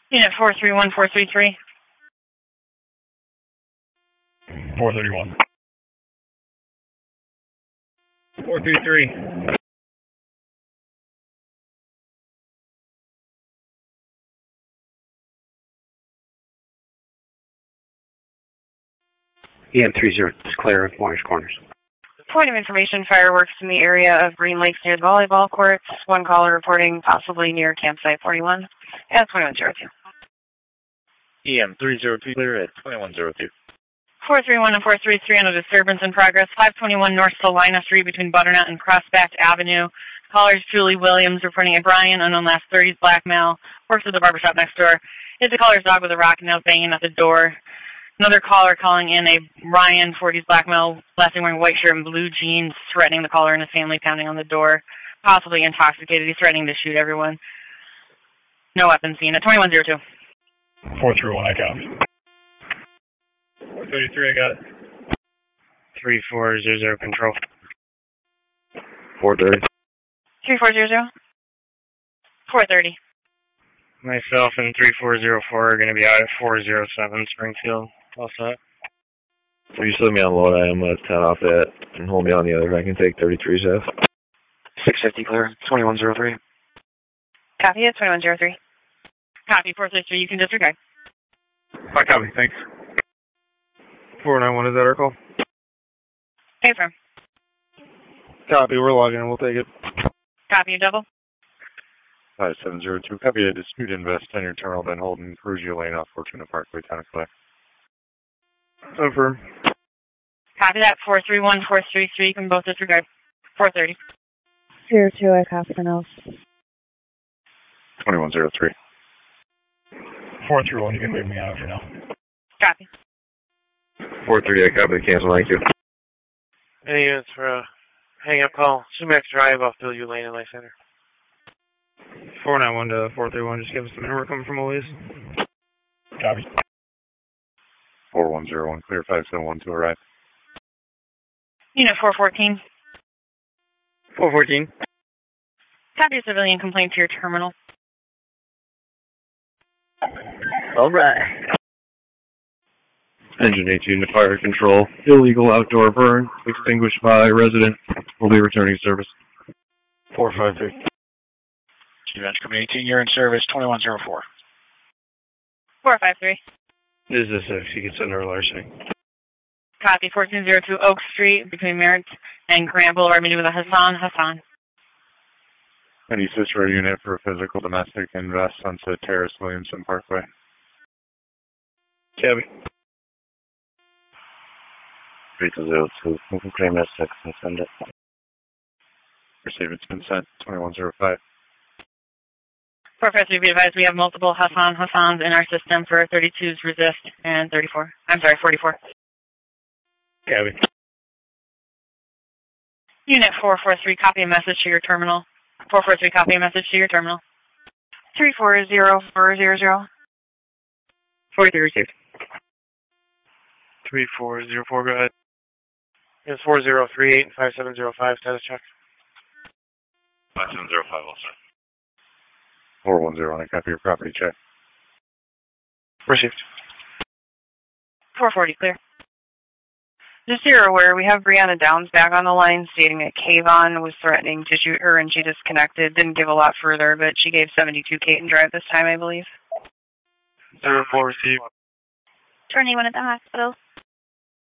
Unit 431433. 431. 433. EM30 is clear of Moorish Corners. Point of information, fireworks in the area of Green Lakes near the volleyball courts. One caller reporting possibly near campsite 41 at 2102. EM302 clear at 2102. 431 and 433 on a disturbance in progress. 521 North Salina Street between Butternut and Prospect Avenue. Callers Julie Williams reporting a Brian, unknown last 30s, black male, works at the barbershop next door. Hits the caller's dog with a rock and now banging at the door. Another caller calling in a Ryan, 40s, black male, last name wearing white shirt and blue jeans, threatening the caller and his family, pounding on the door. Possibly intoxicated. He's threatening to shoot everyone. No weapons seen at 2102. 431, I got it. 433, I got it. 3400 control. 430. 3400. 430. Myself and 3404 are going to be out at 407 Springfield. All set. So you still me on load, I am 10 off that, and hold me on the other. I can take 33 F. 650 clear, 2103. Copy at 2103. Copy 433, you can disregard. I copy, thanks. 491, is that our call? Affirm. Copy, we're logging in, we'll take it. Copy, you double. 5702, copy a dispute invest on your terminal, then hold in Perugio Lane off Fortuna Parkway, Town of Clay. Affirm. Copy that, 431, 433, you can both disregard. 430. 02, I copy the notes. 2103. 431, you can leave me out for now. Copy. 43, I copy the cancel, thank you. Any units for a hang-up call? Sumac Drive off Bill U Lane in Life Center. 491 to 431, just give us a minute, we're coming from Elise. Copy. 4101, clear 5712 to arrive. Unit 414. 414. Copy a civilian complaint to your terminal. All right. Engine 18 to fire control. Illegal outdoor burn extinguished by resident. Will be returning service. 453. Event Company 18, you're in service, 2104. 453. This is if she gets under larceny. Copy 1402 Oak Street between Merritt and Grant Boulevard, meeting with a Hassan. Any sister unit for physical domestic invest Sunset Terrace, Williamson Parkway. Copy. 3202, claim S6 and send it. Receive its consent, 2105. 453, be advised we have multiple Hassans in our system for 32's resist and 34. I'm sorry, 44. Copy. Unit 443, copy a message to your terminal. 443, copy a message to your terminal. 340400. 43 received. 3404, go ahead. It's 4038 5705, status check. 5705 also. 410, I copy your property check. Received. 440, clear. Just so you're aware, we have Brianna Downs back on the line stating that Kayvon was threatening to shoot her and she disconnected. Didn't give a lot further, but she gave 72 Caton Drive this time, I believe. 04 received. 21 at the hospital.